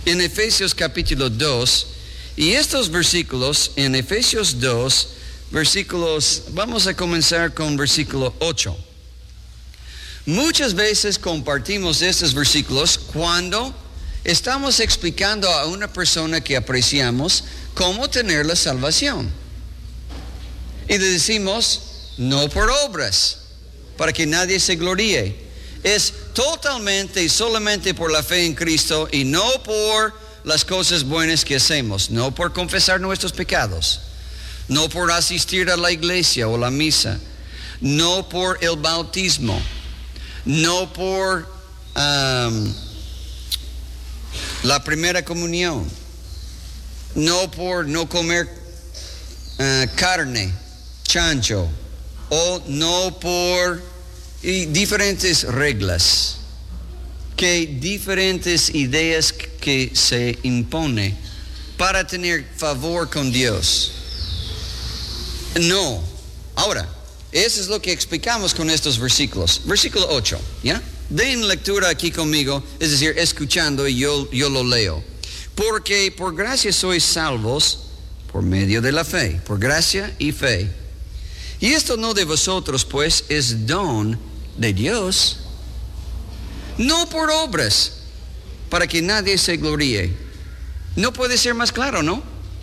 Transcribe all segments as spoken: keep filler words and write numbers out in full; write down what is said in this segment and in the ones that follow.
en Efesios capítulo dos, y estos versículos en Efesios dos, versículos, vamos a comenzar con versículo ocho. Muchas veces compartimos estos versículos cuando estamos explicando a una persona que apreciamos cómo tener la salvación. Y le decimos, no por obras, para que nadie se gloríe. Es totalmente y solamente por la fe en Cristo y no por las cosas buenas que hacemos, no por confesar nuestros pecados, no por asistir a la iglesia o la misa, no por el bautismo, no por um, la primera comunión, no por no comer uh, carne, chancho, o no por y diferentes reglas, que diferentes ideas que se impone para tener favor con Dios. No. Ahora, eso es lo que explicamos con estos versículos. Versículo ocho, ¿ya? Den lectura aquí conmigo, es decir, escuchando y yo, yo lo leo. Porque por gracia sois salvos por medio de la fe, por gracia y fe. Y esto no de vosotros, pues, es don de Dios, no por obras, para que nadie se gloríe. No puede ser más claro, ¿no?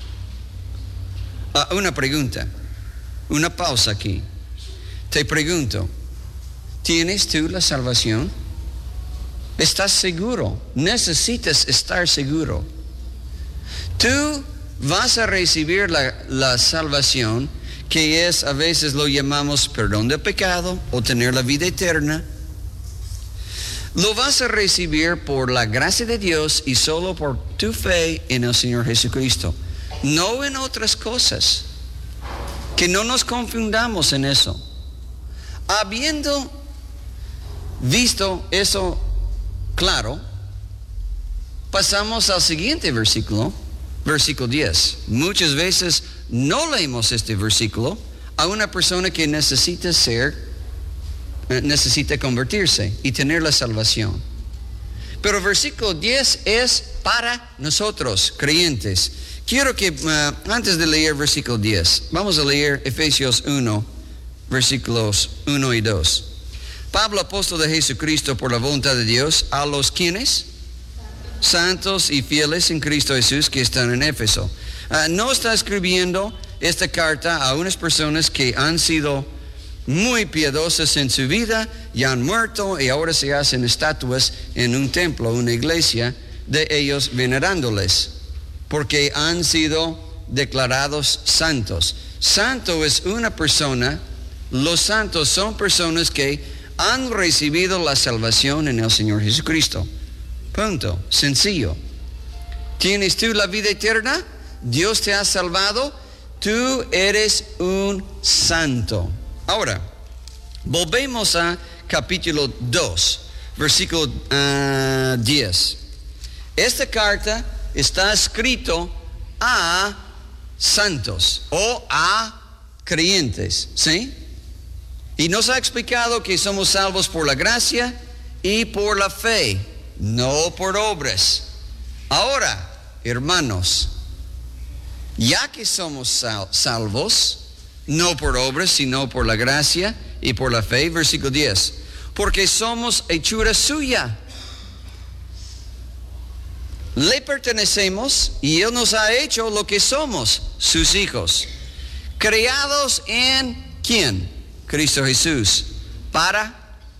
Ah, una pregunta, una pausa aquí. Te pregunto, ¿tienes tú la salvación? ¿Estás seguro? Necesitas estar seguro. Tú vas a recibir la, la salvación, que es, a veces lo llamamos perdón de pecado o tener la vida eterna. Lo vas a recibir por la gracia de Dios y solo por tu fe en el Señor Jesucristo, no en otras cosas. Que no nos confundamos en eso. Habiendo visto eso claro, pasamos al siguiente versículo, versículo diez. Muchas veces no leemos este versículo a una persona que necesita ser, eh, necesita convertirse y tener la salvación. Pero el versículo diez es para nosotros, creyentes. Quiero que, uh, antes de leer versículo diez, vamos a leer Efesios uno, versículos uno y dos. Pablo, apóstol de Jesucristo por la voluntad de Dios, a los quienes santos y fieles en Cristo Jesús que están en Éfeso. Uh, no está escribiendo esta carta a unas personas que han sido muy piadosas en su vida y han muerto y ahora se hacen estatuas en un templo, una iglesia, de ellos venerándoles, porque han sido declarados santos. Santo es una persona, los santos son personas que han recibido la salvación en el Señor Jesucristo. Punto. Sencillo. ¿Tienes tú la vida eterna? Dios te ha salvado. Tú eres un santo. Ahora, volvemos a capítulo dos, versículo uh, diez. Esta carta está escrito a santos o a creyentes, ¿sí? Y nos ha explicado que somos salvos por la gracia y por la fe, no por obras. Ahora, hermanos, ya que somos sal- salvos, no por obras, sino por la gracia y por la fe, versículo diez, porque somos hechura suya. Le pertenecemos y Él nos ha hecho lo que somos, sus hijos, creados en ¿quién? Cristo Jesús, para,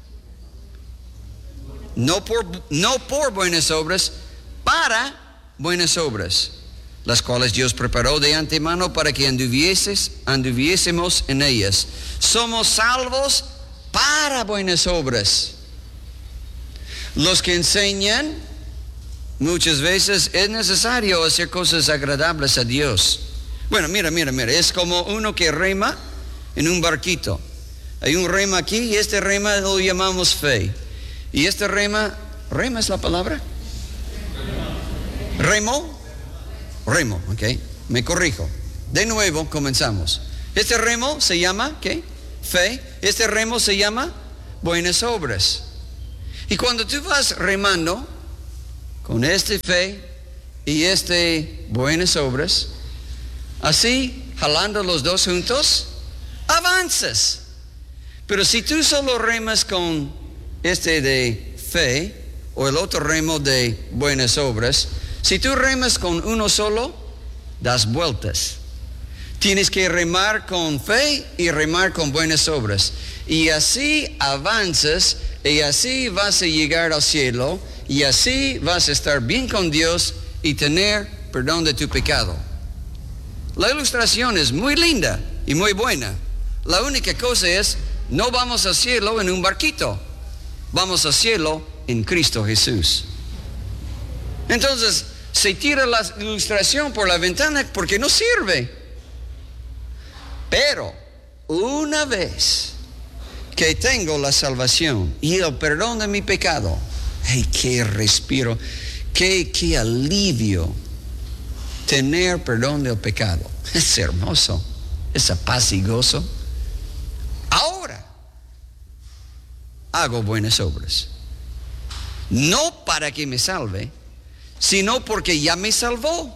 no por, no por buenas obras, para buenas obras, las cuales Dios preparó de antemano para que anduvieses, anduviésemos en ellas. Somos salvos para buenas obras. Los que enseñan, muchas veces es necesario hacer cosas agradables a Dios. Bueno, mira, mira, mira, es como uno que rema en un barquito. Hay un rema aquí y este rema lo llamamos fe. Y este rema, ¿rema es la palabra? ¿Remo? Remo, ok. Me corrijo. De nuevo, comenzamos. Este remo se llama, ¿qué? Fe. Este remo se llama buenas obras. Y cuando tú vas remando con esta fe, y este buenas obras, así, jalando los dos juntos, avanzas. Pero si tú solo remas con este de fe, o el otro remo de buenas obras, si tú remas con uno solo, das vueltas. Tienes que remar con fe y remar con buenas obras. Y así avanzas, y así vas a llegar al cielo, y así vas a estar bien con Dios y tener perdón de tu pecado. La ilustración es muy linda y muy buena. La única cosa es, no vamos al cielo en un barquito, vamos al cielo en Cristo Jesús. Entonces, se tira la ilustración por la ventana porque no sirve. Pero, una vez que tengo la salvación y el perdón de mi pecado, ¡ay, qué respiro! ¡Qué, qué alivio! Tener perdón del pecado. Es hermoso. Esa paz y gozo. Ahora, hago buenas obras. No para que me salve, sino porque ya me salvó.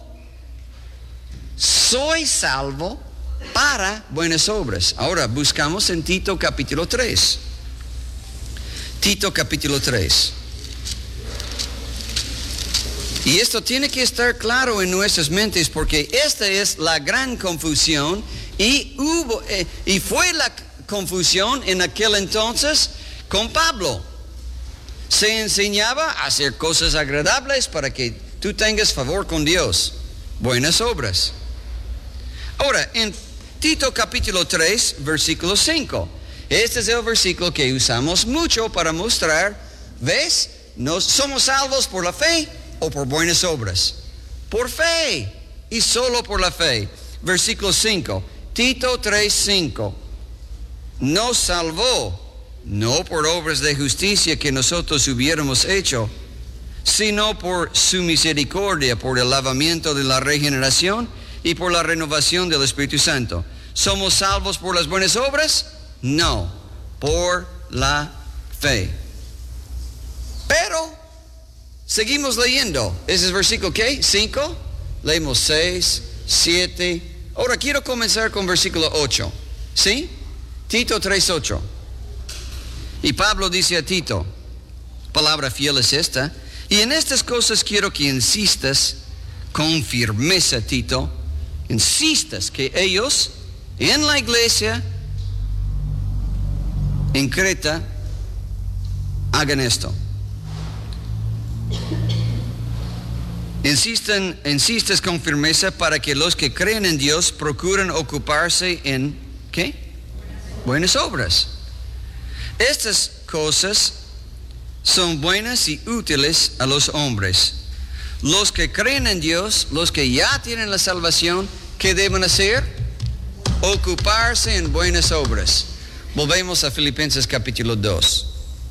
Soy salvo para buenas obras. Ahora buscamos en Tito capítulo tres. Tito capítulo tres. Y esto tiene que estar claro en nuestras mentes porque esta es la gran confusión y hubo eh, y fue la confusión en aquel entonces con Pablo. Se enseñaba a hacer cosas agradables para que tú tengas favor con Dios. Buenas obras. Ahora, en Tito capítulo tres, versículo cinco. Este es el versículo que usamos mucho para mostrar, ¿ves? Nos somos salvos por la fe o por buenas obras. Por fe y solo por la fe. Versículo cinco. Tito tres, cinco. Nos salvó, no por obras de justicia que nosotros hubiéramos hecho, sino por su misericordia, por el lavamiento de la regeneración y por la renovación del Espíritu Santo. ¿Somos salvos por las buenas obras? No, por la fe. Pero seguimos leyendo. Ese es versículo ¿qué? cinco. Leemos seis, siete. Ahora quiero comenzar con versículo ocho. ¿Sí? Tito tres, ocho. Y Pablo dice a Tito, palabra fiel es esta, y en estas cosas quiero que insistas con firmeza, Tito, insistas que ellos en la iglesia en Creta hagan esto. Insisten, insistes con firmeza para que los que creen en Dios procuren ocuparse en ¿qué? Buenas obras. Estas cosas son buenas y útiles a los hombres. Los que creen en Dios, los que ya tienen la salvación, ¿qué deben hacer? Ocuparse en buenas obras. Volvemos a Filipenses capítulo dos.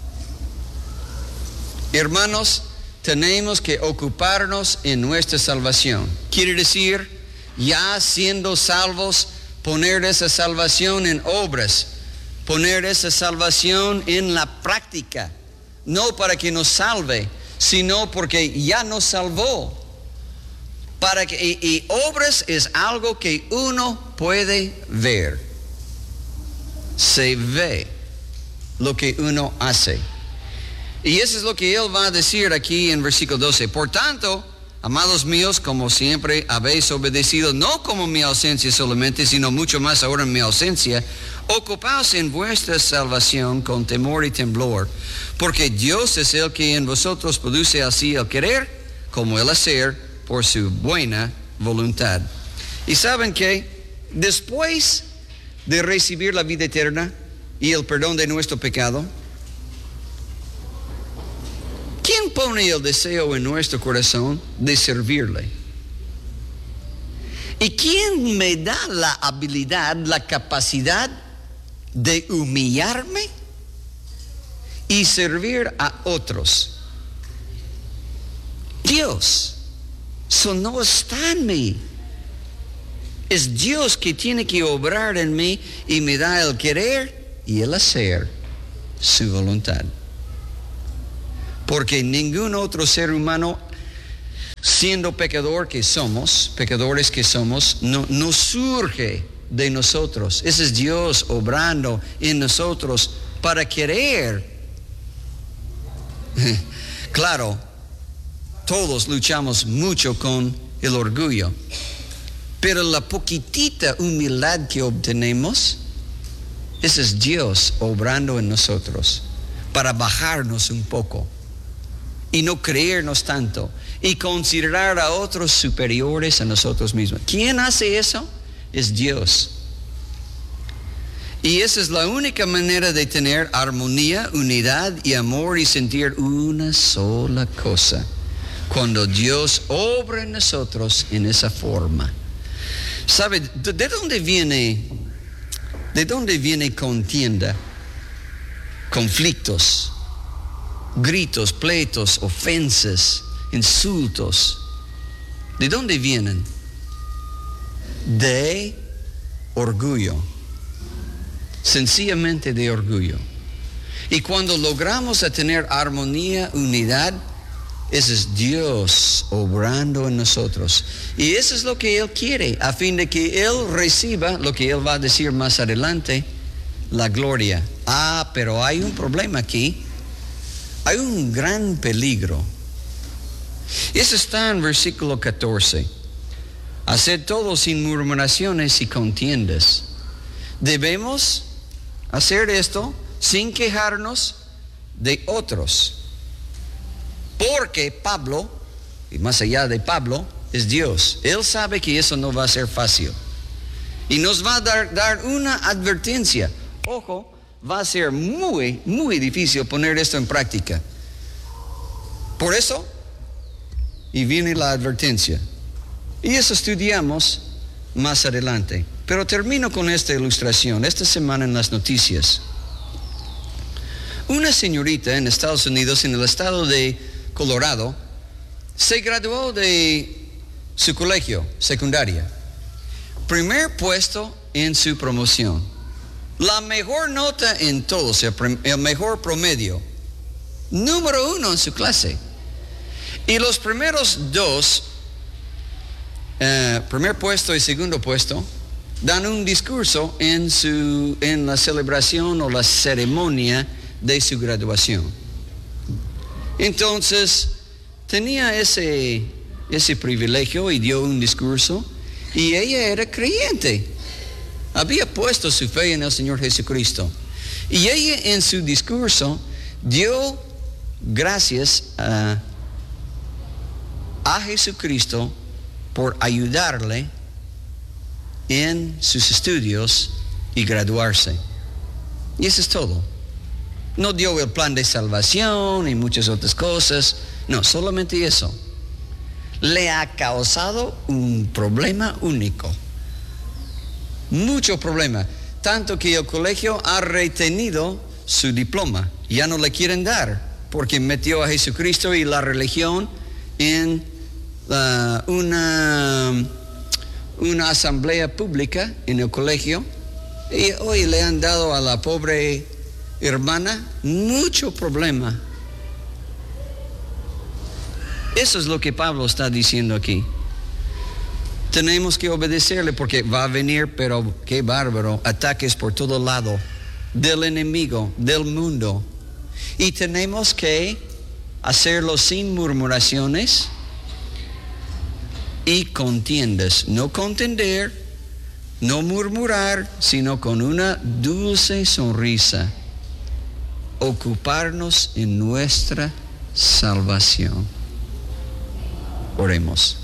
Hermanos, tenemos que ocuparnos en nuestra salvación. Quiere decir, ya siendo salvos, poner esa salvación en obras, poner esa salvación en la práctica, no para que nos salve, sino porque ya nos salvó. Para que, y, y obras es algo que uno puede ver. Se ve lo que uno hace. Y eso es lo que él va a decir aquí en versículo doce. Por tanto, amados míos, como siempre habéis obedecido, no como en mi ausencia solamente, sino mucho más ahora en mi ausencia, ocupaos en vuestra salvación con temor y temblor, porque Dios es el que en vosotros produce así el querer como el hacer por su buena voluntad. Y saben que después de recibir la vida eterna y el perdón de nuestro pecado, ¿quién pone el deseo en nuestro corazón de servirle? ¿Y quién me da la habilidad, la capacidad de humillarme y servir a otros? Dios. Eso no está en mí. Es Dios que tiene que obrar en mí y me da el querer y el hacer su voluntad. Porque ningún otro ser humano siendo pecador que somos, pecadores que somos, no, no surge de nosotros. Ese es Dios obrando en nosotros para querer. Claro, todos luchamos mucho con el orgullo, pero la poquitita humildad que obtenemos, ese es Dios obrando en nosotros para bajarnos un poco y no creernos tanto y considerar a otros superiores a nosotros mismos. ¿Quién hace eso? Es Dios. Y esa es la única manera de tener armonía, unidad y amor y sentir una sola cosa. Cuando Dios obra en nosotros en esa forma. ¿Sabe de dónde viene, de dónde viene contienda, conflictos, gritos, pleitos, ofensas, insultos? ¿De dónde vienen? De orgullo. Sencillamente de orgullo. Y cuando logramos a tener armonía, unidad, ese es Dios obrando en nosotros. Y eso es lo que Él quiere, a fin de que Él reciba lo que Él va a decir más adelante, la gloria. Ah, pero hay un problema aquí. Hay un gran peligro. Eso está en versículo catorce. Haced todo sin murmuraciones y contiendas. Debemos hacer esto sin quejarnos de otros. Porque Pablo, y más allá de Pablo, es Dios. Él sabe que eso no va a ser fácil. Y nos va a dar, dar una advertencia. Ojo, va a ser muy, muy difícil poner esto en práctica. Por eso, y viene la advertencia. Y eso estudiamos más adelante. Pero termino con esta ilustración. Esta semana en las noticias. Una señorita en Estados Unidos, en el estado de Colorado, se graduó de su colegio secundaria. Primer puesto en su promoción. La mejor nota en todos, el mejor promedio. Número uno en su clase. Y los primeros dos, eh, primer puesto y segundo puesto, dan un discurso en, su, en la celebración o la ceremonia de su graduación. Entonces, tenía ese, ese privilegio y dio un discurso, y ella era creyente. Había puesto su fe en el Señor Jesucristo. Y ella en su discurso dio gracias a, a Jesucristo por ayudarle en sus estudios y graduarse. Y eso es todo. No dio el plan de salvación y muchas otras cosas. No, solamente eso. Le ha causado un problema único. Mucho problema. Tanto que el colegio ha retenido su diploma. Ya no le quieren dar. Porque metió a Jesucristo y la religión en uh, una, una asamblea pública en el colegio. Y hoy le han dado a la pobre hermana mucho problema. Eso es lo que Pablo está diciendo aquí. Tenemos que obedecerle porque va a venir, pero qué bárbaro, ataques por todo lado del enemigo, del mundo. Y tenemos que hacerlo sin murmuraciones y contiendas. No contender, no murmurar, sino con una dulce sonrisa. Ocuparnos en nuestra salvación. Oremos.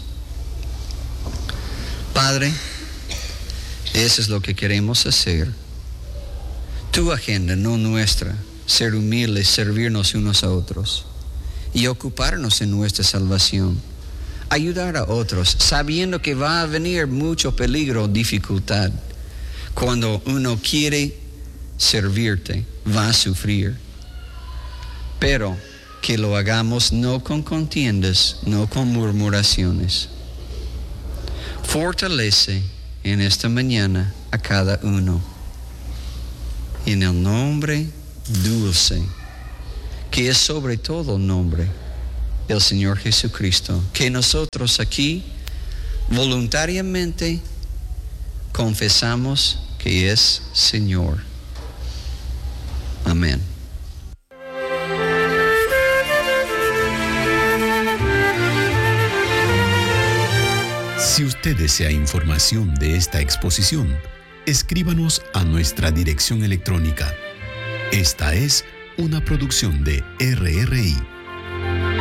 Padre, eso es lo que queremos hacer. Tu agenda, no nuestra. Ser humildes, servirnos unos a otros. Y ocuparnos en nuestra salvación. Ayudar a otros, sabiendo que va a venir mucho peligro, dificultad. Cuando uno quiere servirte, va a sufrir. Pero que lo hagamos no con contiendas, no con murmuraciones. Fortalece en esta mañana a cada uno. En el nombre dulce, que es sobre todo nombre, el Señor Jesucristo, que nosotros aquí voluntariamente confesamos que es Señor. Amén. Si usted desea información de esta exposición, escríbanos a nuestra dirección electrónica. Esta es una producción de R R I.